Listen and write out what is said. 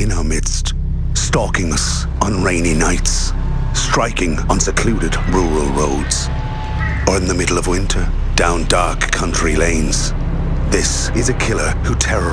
in our midst, stalking us on rainy nights, striking on secluded rural roads, or in the middle of winter, down dark country lanes. This is a killer who terrorizes